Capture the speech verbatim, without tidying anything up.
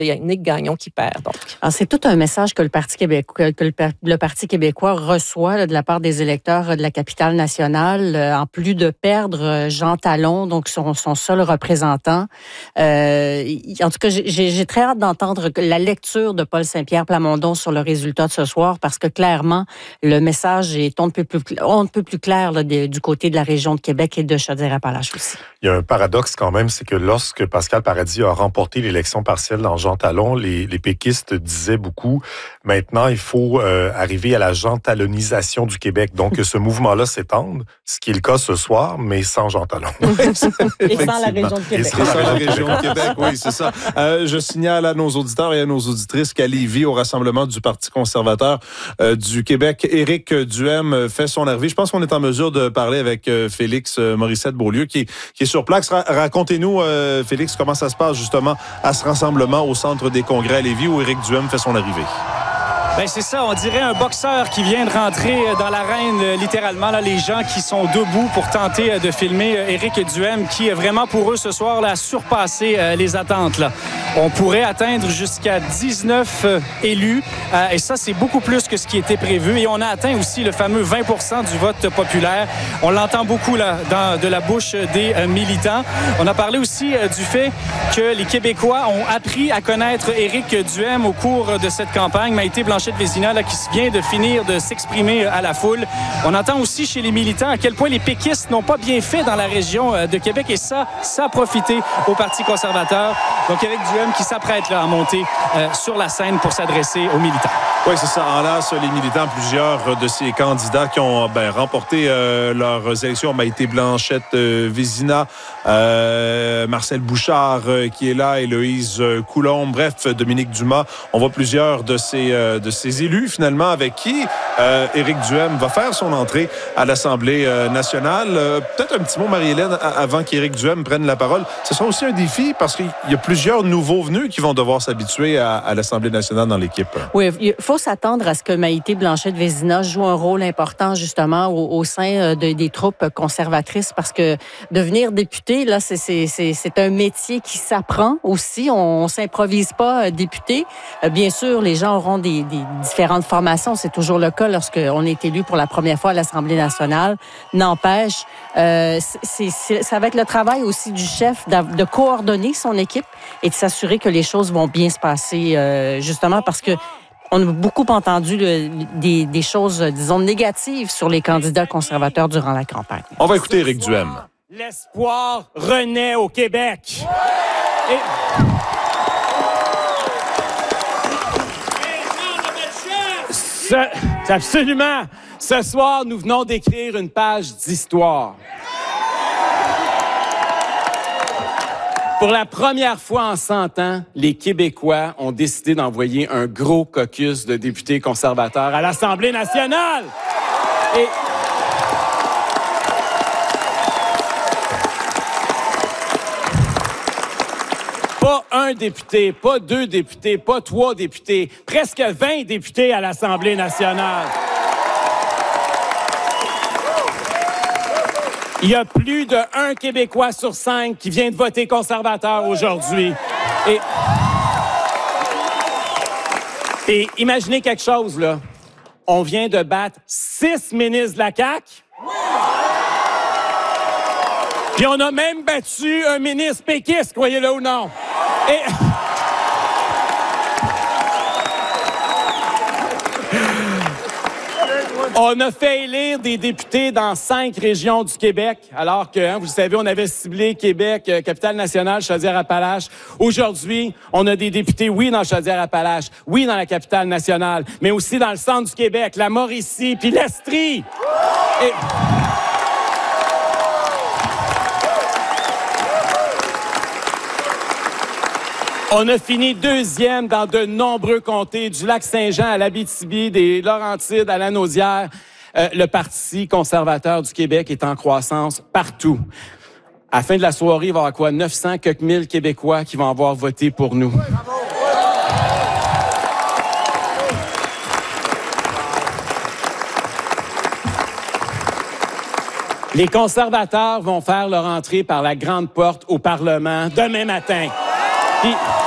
il y a Nick Gagnon qui perd. Donc. Alors, c'est tout un message que le Parti québécois, que le, le Parti québécois reçoit là, de la part des électeurs de la capitale nationale, euh, en plus de perdre Jean Talon, donc son, son seul représentant. Euh, en tout cas, j'ai, j'ai très hâte d'entendre la lecture de Paul Saint-Pierre Plamondon sur le résultat de ce soir, parce que clairement, le message est on ne peut plus, on ne peut plus clair là, de, du côté de la région de Québec et de Chaudière-Appalaches aussi. Il y a un paradoxe quand même, c'est que lorsque Pascal Paradis a remporté l'élection partielle dans Jean Talon, les, les péquistes disaient beaucoup, maintenant il faut euh, arriver à la Jean Talonisation du Québec. Donc ce mouvement-là s'étende, ce qui est le cas ce soir, mais sans Jean Talon. Et sans la région de Québec. Et sans la région de Québec, oui, c'est ça. Euh, je signale à nos auditeurs et à nos auditrices qu'à Lévis, au rassemblement du Parti conservateur euh, du Québec, Éric Duhem fait son arrivée. Je pense qu'on est en mesure de parler avec euh, Félix Morissette-Beaulieu qui, qui est sur place. Ra- racontez-nous, euh, Félix, comment ça se passe justement à ce rassemblement au Centre des congrès à Lévis où Éric Duhem fait son arrivée. Ben c'est ça, on dirait un boxeur qui vient de rentrer dans l'arène, littéralement, là, les gens qui sont debout pour tenter de filmer Éric Duhem, qui, vraiment, pour eux, ce soir, là, a surpassé euh, les attentes. Là. On pourrait atteindre jusqu'à dix-neuf euh, élus, euh, et ça, c'est beaucoup plus que ce qui était prévu. Et on a atteint aussi le fameux vingt pour cent du vote populaire. On l'entend beaucoup là, dans, de la bouche des euh, militants. On a parlé aussi euh, du fait que les Québécois ont appris à connaître Éric Duhem au cours de cette campagne. Maïté Blanchette-Vézina, là, qui vient de finir de s'exprimer à la foule. On entend aussi chez les militants à quel point les péquistes n'ont pas bien fait dans la région de Québec, et ça, ça a profité au Parti conservateur. Donc, Éric Duhem qui s'apprête là, à monter euh, sur la scène pour s'adresser aux militants. Oui, c'est ça. En lasse, les militants, plusieurs de ces candidats qui ont ben, remporté euh, leurs élections. Maïté Blanchette-Vézina, euh, Marcel Bouchard euh, qui est là, Héloïse Coulombe, bref, Dominique Dumas. On voit plusieurs de ces, euh, de ces élus, finalement, avec qui euh, Éric Duhem va faire son entrée à l'Assemblée euh, nationale. Euh, peut-être un petit mot, Marie-Hélène, avant qu'Éric Duhem prenne la parole. Ce sera aussi un défi parce qu'il y a plusieurs nouveaux venus qui vont devoir s'habituer à, à l'Assemblée nationale dans l'équipe. Oui, il faut s'attendre à ce que Maïté Blanchette-Vézina joue un rôle important, justement, au, au sein de, des troupes conservatrices, parce que devenir député, là, c'est, c'est, c'est, c'est un métier qui s'apprend aussi. On ne s'improvise pas député. Bien sûr, les gens auront des, des différentes formations. C'est toujours le cas lorsqu'on est élu pour la première fois à l'Assemblée nationale. N'empêche, euh, c'est, c'est, ça va être le travail aussi du chef de, de coordonner son équipe et de s'assurer que les choses vont bien se passer, euh, justement parce que on a beaucoup entendu le, des, des choses, disons, négatives sur les candidats conservateurs durant la campagne. On va écouter Éric Duhem. L'espoir renaît au Québec. Et... Ce, absolument. Ce soir, nous venons d'écrire une page d'histoire. Pour la première fois en cent ans, les Québécois ont décidé d'envoyer un gros caucus de députés conservateurs à l'Assemblée nationale. Et... Pas un député, pas deux députés, pas trois députés, presque vingt députés à l'Assemblée nationale. Il y a plus de un Québécois sur cinq qui vient de voter conservateur aujourd'hui. Et, et imaginez quelque chose, là. On vient de battre six ministres de la C A Q. Puis on a même battu un ministre péquiste, croyez-le ou non. Et... On a fait élire des députés dans cinq régions du Québec, alors que, hein, vous le savez, on avait ciblé Québec, euh, Capitale-Nationale, Chaudière-Appalaches. Aujourd'hui, on a des députés, oui, dans Chaudière-Appalaches, oui, dans la Capitale-Nationale, mais aussi dans le centre du Québec, la Mauricie, puis l'Estrie. Et... On a fini deuxième dans de nombreux comtés, du Lac-Saint-Jean à l'Abitibi, des Laurentides à la Naudière. Euh, le Parti conservateur du Québec est en croissance partout. À la fin de la soirée, il va y avoir quoi? neuf cents quelques mille Québécois qui vont avoir voté pour nous. Les conservateurs vont faire leur entrée par la grande porte au Parlement demain matin. Puis,